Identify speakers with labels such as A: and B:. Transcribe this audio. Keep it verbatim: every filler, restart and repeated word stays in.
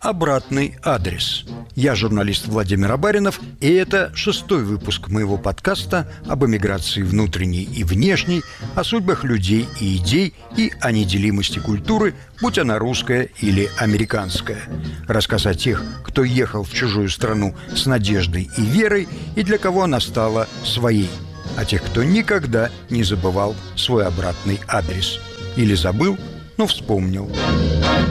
A: «Обратный адрес». Я журналист Владимир Абаринов, и это шестой выпуск моего подкаста об эмиграции внутренней и внешней, о судьбах людей и идей и о неделимости культуры, будь она русская или американская. Рассказ о тех, кто ехал в чужую страну с надеждой и верой, и для кого она стала своей. О тех, кто никогда не забывал свой обратный адрес. Или забыл, но вспомнил.